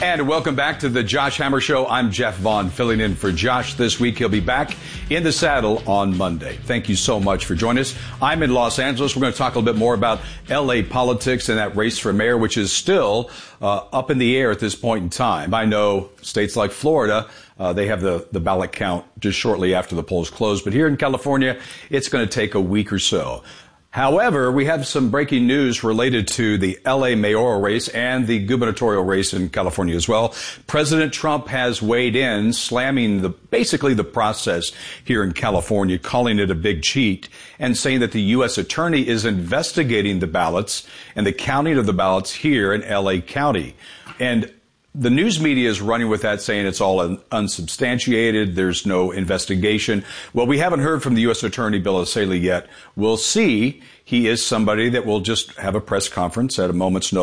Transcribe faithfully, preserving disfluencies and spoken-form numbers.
And welcome back to the Josh Hammer Show. I'm Jeff Vaughn, filling in for Josh this week. He'll be back in the saddle on Monday. Thank you so much for joining us. I'm in Los Angeles. We're going to talk a little bit more about L A politics and that race for mayor, which is still uh, up in the air at this point in time. I know states like Florida, uh, they have the, the ballot count just shortly after the polls close. But here in California, it's going to take a week or so. However, we have some breaking news related to the L A mayoral race and the gubernatorial race in California as well. President Trump has weighed in, slamming the basically the process here in California, calling it a big cheat, and saying that the U S attorney is investigating the ballots and the counting of the ballots here in L A County. And the news media is running with that, saying it's all un- unsubstantiated. There's no investigation. Well, we haven't heard from the U S Attorney Bill O'Salee yet. We'll see. He is somebody that will just have a press conference at a moment's notice.